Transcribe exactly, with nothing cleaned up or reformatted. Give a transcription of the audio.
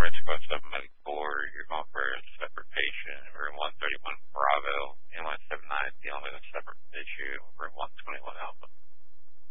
French Squad seven four, you're going for a separate patient, room one thirty-one Bravo, inline seven nine, dealing with a separate issue, room one twenty-one Alpha.